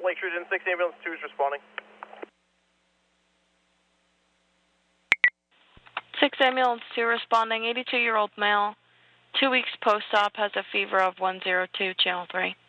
Lake Shore, 6 ambulance 2 is responding. 6 ambulance 2 responding, 82-year-old male, 2 weeks post-op, has a fever of 102, channel 3.